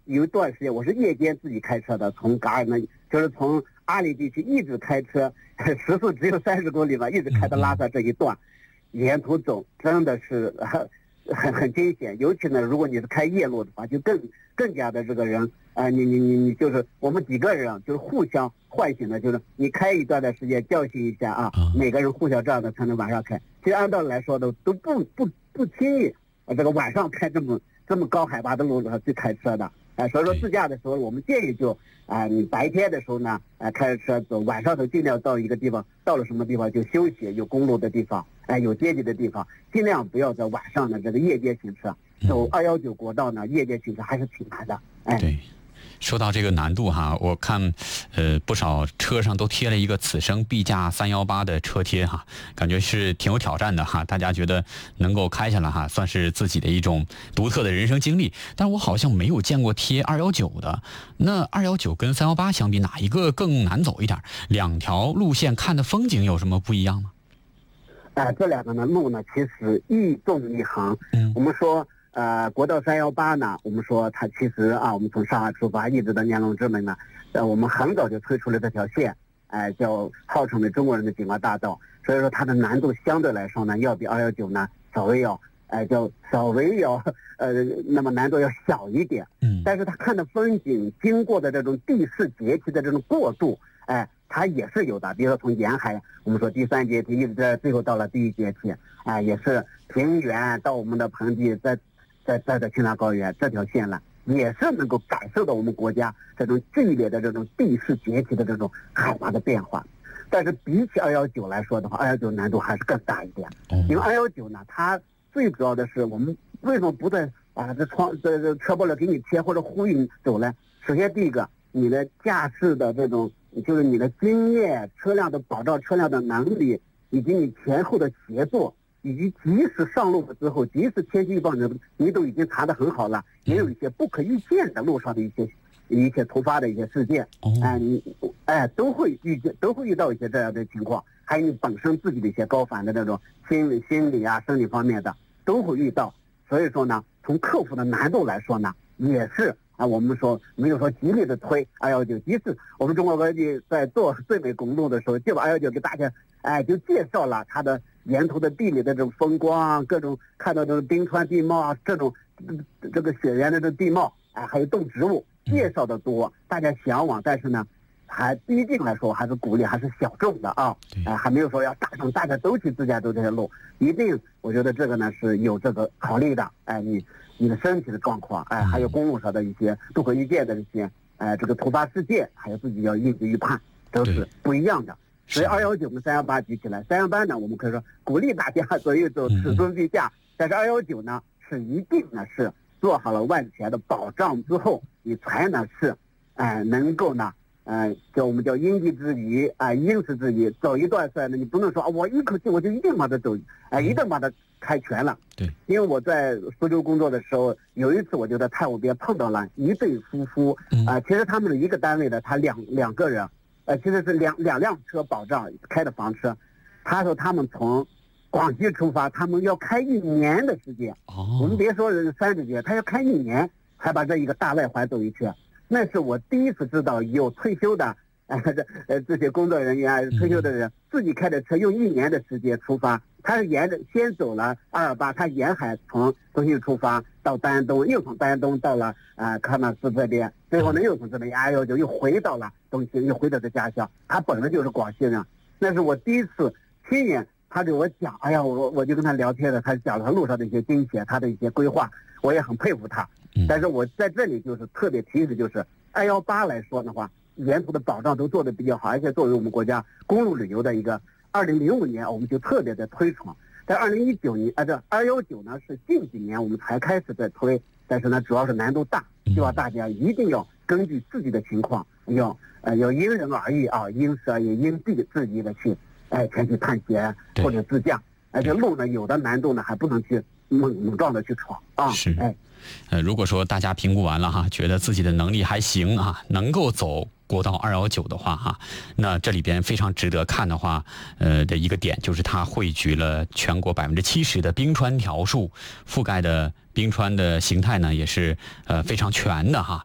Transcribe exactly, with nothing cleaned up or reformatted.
有一段时间我是夜间自己开车的，从嘎尔那就是从阿里地区一直开车，时速只有三十公里吧，一直开到拉萨这一段，沿途走真的是很很很惊险。尤其呢，如果你是开夜路的话，就更更加的这个人啊、呃，你你你你就是我们几个人就是互相唤醒的，就是你开一段的时间教训一下啊，每个人互相这样的才能晚上开。其实按道理来说的都不不不轻易啊，这个晚上开这么这么高海拔的路上去开车的。哎，所以说自驾的时候，我们建议就啊、呃，你白天的时候呢，呃，开着车走，晚上头尽量到一个地方，到了什么地方就休息，有公路的地方，哎，有阶梯的地方，尽量不要在晚上的这个夜间行车。走二幺九国道呢，夜间行车还是挺难的。哎， 对。说到这个难度哈，我看，呃，不少车上都贴了一个此生必驾三幺八的车贴哈，感觉是挺有挑战的哈。大家觉得能够开下来哈，算是自己的一种独特的人生经历。但我好像没有见过贴二幺九的。那二幺九跟三幺八相比，哪一个更难走一点？两条路线看的风景有什么不一样吗？ 哎、呃，这两个呢路呢，其实一纵一横。嗯，我们说。呃，国道三幺八呢，我们说它其实啊，我们从上海出发一直到念龙之门呢，呃，我们很早就推出了这条线，哎、呃，叫号称为中国人的景观大道。所以说它的难度相对来说呢，要比二幺九呢稍微要，哎、呃，叫稍微要呃，那么难度要小一点。嗯。但是它看的风景，经过的这种地势阶梯的这种过渡，哎、呃，它也是有的。比如说从沿海，我们说第三阶梯，一直在最后到了第一阶梯，哎、呃，也是平原到我们的盆地，在。在在在青藏高原这条线呢，也是能够感受到我们国家这种剧烈的这种地势阶梯的这种海拔的变化。但是比起二幺九来说的话，二幺九难度还是更大一点。因为二幺九呢，它最主要的是我们为什么不在啊这窗这这车玻璃给你贴或者呼吁你走呢？首先第一个，你的驾驶的这种就是你的经验、车辆的保障、车辆的能力，以及你前后的协作。以及即使上路了之后，即使天气预报你你都已经查得很好了，也有一些不可预见的路上的一些一些突发的一些事件，哎，你哎都会遇见，都会遇到一些这样的情况。还有你本身自己的一些高反的那种心理、心理啊、生理方面的都会遇到。所以说呢，从克服的难度来说呢，也是啊，我们说没有说极力的推二幺九，即使我们中国国际在做最美公路的时候，就把二幺九给大家哎就介绍了它的。沿途的地理的这种风光啊，各种看到这种冰川地貌啊，这种这个雪原的这地貌，哎，还有动植物，介绍的多，大家向往。但是呢，还毕竟来说还是鼓励还是小众的啊，哎，还没有说要大众大家都去自驾走这些路。一定，我觉得这个呢是有这个考虑的。哎，你你的身体的状况，哎，还有公路上的一些不可预见的一些，哎，这个突发事件，还有自己要应急预判，都是不一样的。所以二幺九跟三幺八比起来，三幺八呢，我们可以说鼓励大家走一走，此生必驾。但是二幺九呢，是一定呢是做好了万全的保障之后，你才呢是，哎、呃，能够呢，呃，叫我们叫因地制宜啊，因时制宜。走一段赛呢，你不能说啊，我一口气我就一定把它走，哎、呃，一定把它开全了。 对， 因为我在苏州工作的时候，有一次我就在太湖边碰到了一对夫妇，啊、呃，其实他们是一个单位的，他两两个人。呃，其实是两两辆车保障开的房车，他说他们从广西出发，他们要开一年的时间。哦，我们别说三十节，他要开一年才把这一个大外环走一圈。那是我第一次知道有退休的呃呃这些工作人员啊，退休的人自己开着车用一年的时间出发。他是沿着先走了二二八，他沿海从重庆出发到丹东，又从丹东到了啊、呃、喀纳斯这边，最后呢又从这边二幺九又回到了东兴，又回到这家乡。他本来就是广西人，那是我第一次亲眼他给我讲，哎呀，我我就跟他聊天的，他讲了他路上的一些惊险，他的一些规划，我也很佩服他。但是我在这里就是特别提示，就是二幺八来说的话，沿途的保障都做得比较好，而且作为我们国家公路旅游的一个。二零零五年我们就特别的推崇，在二零一九年啊，这二幺九呢是近几年我们才开始在推，但是呢主要是难度大，希望大家一定要根据自己的情况，要呃要因人而异啊，因时而异，因地制宜的去哎前去探险或者自驾，而且路呢有的难度呢还不能去猛猛撞的去闯啊， 是哎， 呃如果说大家评估完了哈，觉得自己的能力还行啊，能够走国道二幺九的话哈，那这里边非常值得看的话，呃的一个点就是它汇聚了全国百分之七十的冰川条数，覆盖的冰川的形态呢也是呃非常全的哈。